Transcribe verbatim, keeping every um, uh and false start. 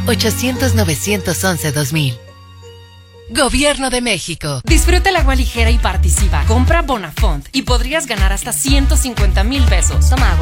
ochocientos, novecientos once, dos mil. Gobierno de México. Disfruta el agua ligera y participa. Compra Bonafont y podrías ganar hasta ciento cincuenta mil pesos. Toma agua.